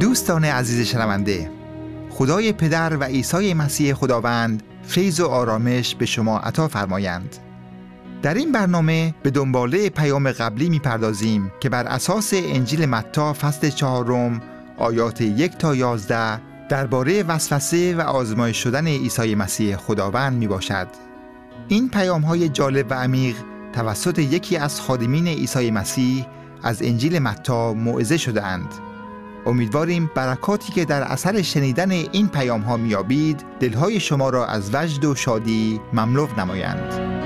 دوستان عزیز شنونده، خدای پدر و عیسی مسیح خداوند فیض و آرامش به شما عطا فرمایند. در این برنامه به دنباله پیام قبلی می‌پردازیم که بر اساس انجیل متی فصل 4 آیات 1 تا 11 درباره وسوسه و آزمایش شدن عیسی مسیح خداوند میباشد. این پیام‌های جالب و عمیق توسط یکی از خادمین عیسی مسیح از انجیل متی موعظه شده‌اند. امیدواریم برکاتی که در اثر شنیدن این پیام‌ها می‌یابید دلهای شما را از وجد و شادی مملو نمایند.